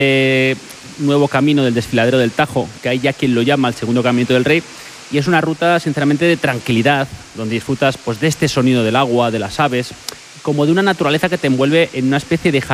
nuevo camino del desfiladero del Tajo, que hay ya quien lo llama el segundo caminito del Rey, y es una ruta sinceramente de tranquilidad, donde disfrutas pues de este sonido del agua, de las aves, como de una naturaleza que te envuelve en una especie de